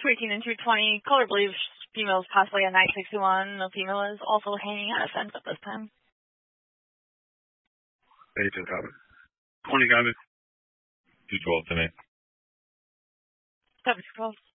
218 and 220. Caller believes female is possibly a 9621. The female is also hanging on a fence at this time. 82 comment. 20 comment. 212 to me. 712.